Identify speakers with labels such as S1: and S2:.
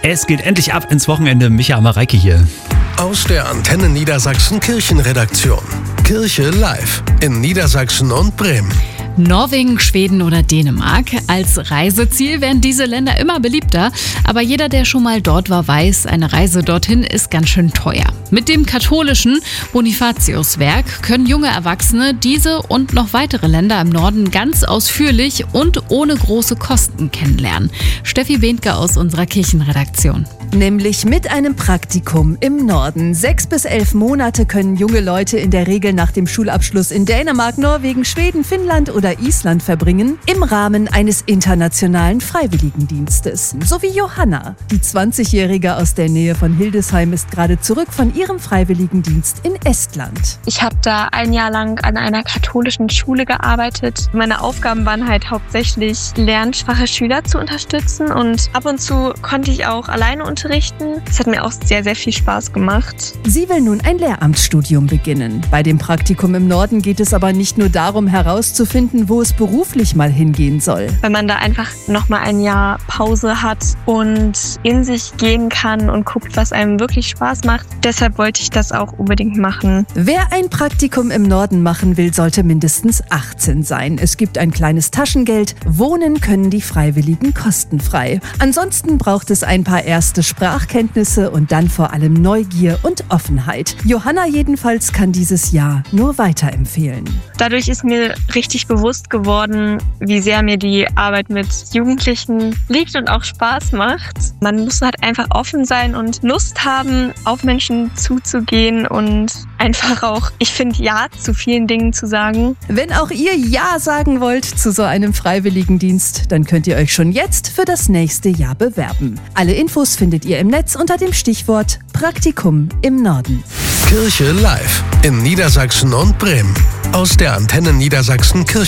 S1: Es geht endlich ab ins Wochenende. Micha Mareike hier.
S2: Aus der Antenne Niedersachsen Kirchenredaktion. Kirche live in Niedersachsen und Bremen.
S3: Norwegen, Schweden oder Dänemark. Als Reiseziel werden diese Länder immer beliebter. Aber jeder, der schon mal dort war, weiß, eine Reise dorthin ist ganz schön teuer. Mit dem katholischen Bonifatiuswerk können junge Erwachsene diese und noch weitere Länder im Norden ganz ausführlich und ohne große Kosten kennenlernen. Steffi Bendke aus unserer Kirchenredaktion.
S4: Nämlich mit einem Praktikum im Norden. 6 bis 11 Monate können junge Leute in der Regel nach dem Schulabschluss in Dänemark, Norwegen, Schweden, Finnland oder Island verbringen, im Rahmen eines internationalen Freiwilligendienstes. So wie Johanna. Die 20-Jährige aus der Nähe von Hildesheim ist gerade zurück von ihrem Freiwilligendienst in Estland.
S5: Ich habe da ein Jahr lang an einer katholischen Schule gearbeitet. Meine Aufgaben waren halt hauptsächlich, lernschwache Schüler zu unterstützen und ab und zu konnte ich auch alleine unterrichten. Das hat mir auch sehr, sehr viel Spaß gemacht.
S4: Sie will nun ein Lehramtsstudium beginnen. Bei dem Praktikum im Norden geht es aber nicht nur darum, herauszufinden, wo es beruflich mal hingehen soll.
S5: Wenn man da einfach nochmal ein Jahr Pause hat und in sich gehen kann und guckt, was einem wirklich Spaß macht. Deshalb wollte ich das auch unbedingt machen.
S4: Wer ein Praktikum im Norden machen will, sollte mindestens 18 sein. Es gibt ein kleines Taschengeld. Wohnen können die Freiwilligen kostenfrei. Ansonsten braucht es ein paar erste Sprachkenntnisse und dann vor allem Neugier und Offenheit. Johanna jedenfalls kann dieses Jahr nur weiterempfehlen.
S5: Dadurch ist mir richtig bewusst geworden, wie sehr mir die Arbeit mit Jugendlichen liegt und auch Spaß macht. Man muss halt einfach offen sein und Lust haben, auf Menschen zuzugehen und einfach auch, ich finde, Ja zu vielen Dingen zu sagen.
S4: Wenn auch ihr Ja sagen wollt zu so einem Freiwilligendienst, dann könnt ihr euch schon jetzt für das nächste Jahr bewerben. Alle Infos findet ihr im Netz unter dem Stichwort Praktikum im Norden.
S2: Kirche live in Niedersachsen und Bremen. Aus der Antenne Niedersachsen Kirchen.